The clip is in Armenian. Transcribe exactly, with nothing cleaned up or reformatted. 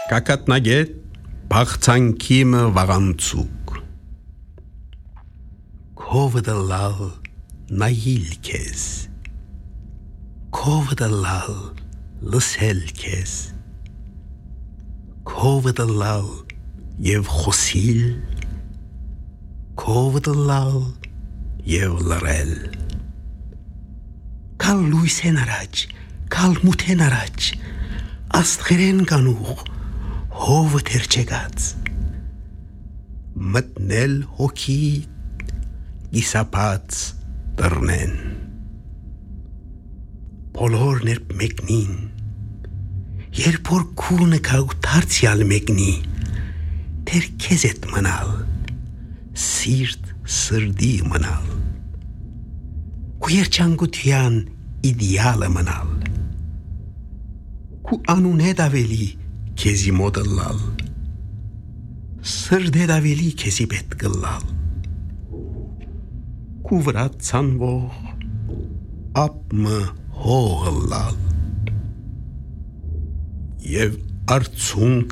Կակատնագետ բաղցանքիմը վաղանցուկ Քովը լալ նայիլ քեզ Քովը լալ լսել քեզ Քովը լալ եւ խոսիլ Քովը լալ եւ լրել Կալ լույսեն առաջ կալ մութեն առաջ աստղերեն կանուղ հովը թերջեգած մտնել հոգի գիսապած դռնեն բոլորն էր մեկնին երբ որ քունը կաու դարձյալ մեկնի թեր քեզ էտ մնալ սիրտ սրդի մնալ քու երջանկության իդեալը մնալ քու անուն հետ ավելի քեզի մոտ լալ սրդ հետ ավելի քեզի պետք լալ քու վրա ցանվող ապմը հող լալ եւ արցունք